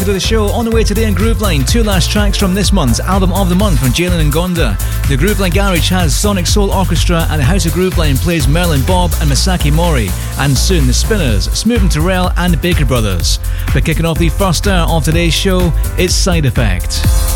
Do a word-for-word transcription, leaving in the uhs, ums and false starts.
To the show on the way today in Grooveline, two last tracks from this month's Album of the Month from Jalen and Gonda. The Grooveline Garage has Sonic Soul Orchestra, and the House of Grooveline plays Merlin Bob and Masaki Mori, and soon the Spinners, Smooth and Terrell and Baker Brothers. But kicking off the first hour of today's show, it's Side Effect.